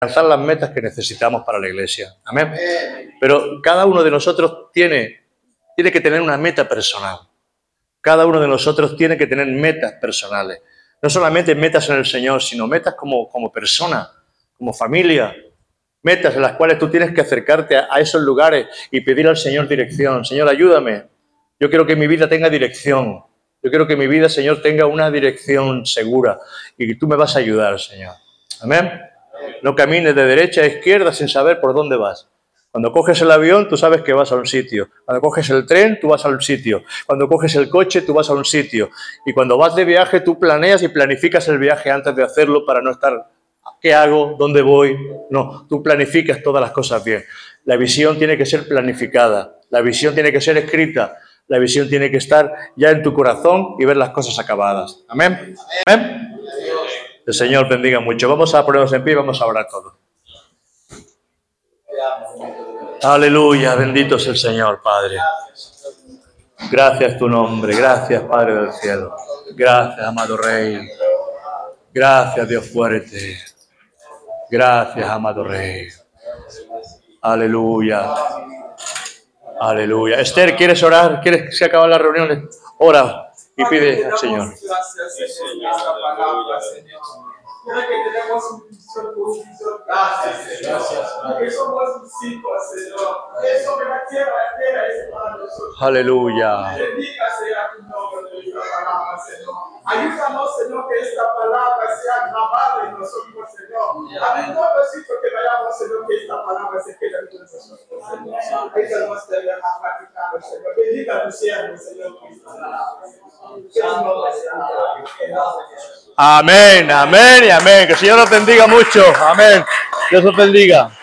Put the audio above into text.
alcanzar las metas que necesitamos para la iglesia. Amén. Pero cada uno de nosotros tiene que tener una meta personal. Cada uno de nosotros tiene que tener metas personales. No solamente metas en el Señor, sino metas como persona, como familia. Metas en las cuales tú tienes que acercarte a esos lugares y pedir al Señor dirección. Señor, ayúdame. Yo quiero que mi vida tenga dirección. Yo quiero que mi vida, Señor, tenga una dirección segura. Y tú me vas a ayudar, Señor. Amén. No camines de derecha a izquierda sin saber por dónde vas. Cuando coges el avión, tú sabes que vas a un sitio. Cuando coges el tren, tú vas a un sitio. Cuando coges el coche, tú vas a un sitio. Y cuando vas de viaje, tú planeas y planificas el viaje antes de hacerlo para no estar, ¿qué hago? ¿Dónde voy? No, tú planificas todas las cosas bien. La visión tiene que ser planificada. La visión tiene que ser escrita. La visión tiene que estar ya en tu corazón y ver las cosas acabadas. Amén. Amén. El Señor bendiga mucho. Vamos a ponernos en pie y vamos a orar todos. Aleluya, bendito es el Señor, Padre. Gracias tu nombre, gracias, Padre del cielo. Gracias, amado Rey. Gracias, Dios fuerte. Gracias, amado Rey. Aleluya. Aleluya. Esther, ¿quieres orar? ¿Quieres que se acaben las reuniones? Ora y pide al Señor. Quiero que tenemos un gracias. Porque somos discípulos, Señor. Eso que la tierra entera es para nosotros. Aleluya. Bendiga sea tu nombre de esta palabra, Señor. Ayúdanos, Señor, que esta palabra sea grabada en nosotros, Señor. A todo sitio que vayamos, Señor, que esta palabra se quede en nosotros, Señor. Ayúdanos a practicarlo, Señor. Bendiga a tu siervo, Señor, con esta palabra, Amén, amén y amén. Que el Señor os bendiga mucho. Amén. Dios os bendiga.